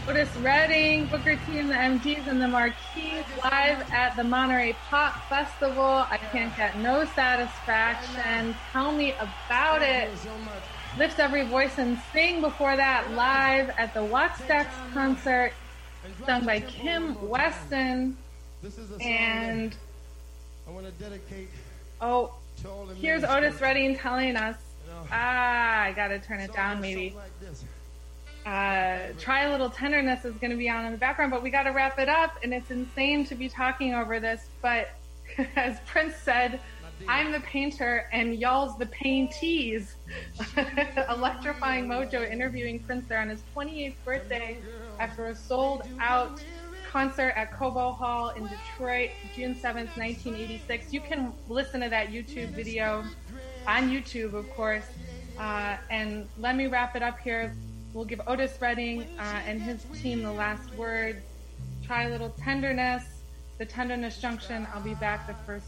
Otis Redding, Booker T and the MGs and the Marquis live at the Monterey Pop Festival. I can't get no satisfaction. Tell me about it. Lift Every Voice and Sing before that live at the Wattstax concert, sung by Kim Weston. And I want to dedicate. Oh, here's Otis Redding telling us. I gotta turn it down maybe. Try a Little Tenderness is going to be on in the background, but we got to wrap it up, and it's insane to be talking over this, but as Prince said, I'm the painter and y'all's the paintees. Electrifying Mojo interviewing Prince there on his 28th birthday after a sold-out concert at Cobo Hall in Detroit, June 7th, 1986. You can listen to that YouTube video on YouTube, of course, and let me wrap it up here. We'll give Otis Redding and his team the last word. Try a Little Tenderness, the Tenderness Junction. I'll be back the first